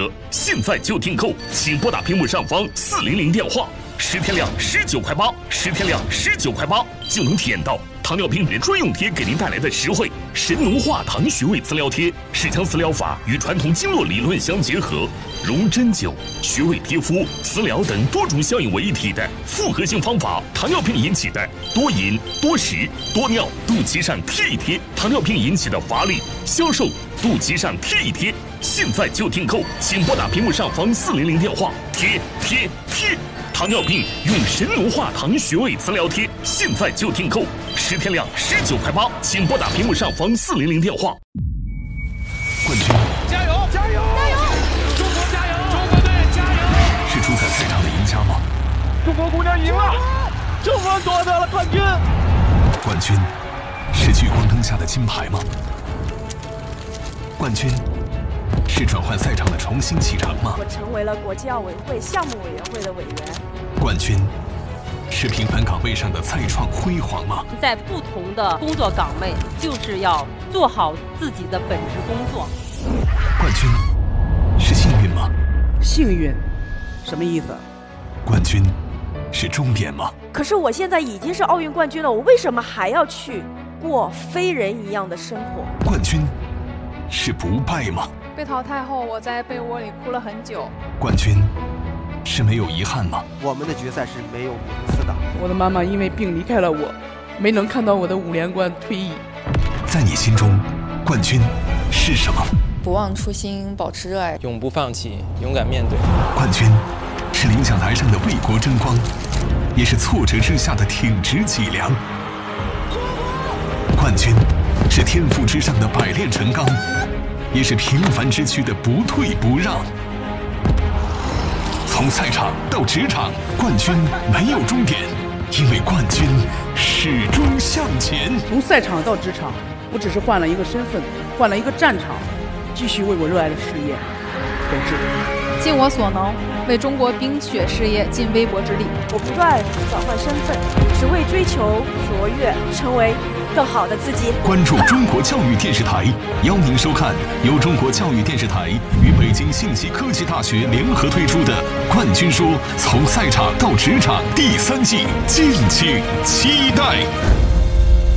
者，现在就订购，请拨打屏幕上方400电话，10天量19块8，10天量19块8就能体验到糖尿病人专用贴给您带来的实惠。神农化糖穴位磁疗贴是将磁疗法与传统经络理论相结合，融针灸、穴位贴敷、磁疗等多种效应为一体的复合性方法。糖尿病引起的多饮、多食、多尿，肚脐上贴一贴；糖尿病引起的乏力、消瘦，肚脐上贴一贴。现在就订购，请拨打屏幕上方400电话，贴。糖尿病用神农化糖穴位磁疗贴，现在就订购，10天量19块8，请拨打屏幕上方400电话。 冠军， 加油！加油！加油！中国加油！中国队加油！ 是主宰赛场的赢家吗？ 中国姑娘赢了，中国夺得了冠军。 冠军是聚光灯下的金牌吗？冠军是转换赛场的重新启程吗？ 我成为了国际奥委会项目委员会的委员。 冠军是平凡岗位上的再创辉煌吗？ 在不同的工作岗位，就是要做好自己的本职工作。 冠军是幸运吗？ 幸运，什么意思？ 冠军是终点吗？ 可是我现在已经是奥运冠军了，我为什么还要去过非人一样的生活？ 冠军是不败吗？ 被淘汰后，我在被窝里哭了很久。 冠军是没有遗憾吗？ 我们的决赛是没有名次的。 我的妈妈因为病离开了我，没能看到我的5连冠退役。 在你心中，冠军是什么？ 不忘初心，保持热爱， 永不放弃，勇敢面对。 冠军是领奖台上的为国争光，也是挫折之下的挺直脊梁。冠军是天赋之上的百炼成钢，也是平凡之躯的不退不让。从赛场到职场，冠军没有终点，因为冠军始终向前。 从赛场到职场，我只是换了一个身份，换了一个战场，继续为我热爱的事业奋斗。 尽我所能，为中国冰雪事业尽微薄之力。 我不断转换身份，只为追求卓越，成为更好的自己。 关注中国教育电视台，邀您收看由中国教育电视台与北京信息科技大学联合推出的《冠军说：从赛场到职场》第3季，敬请期待。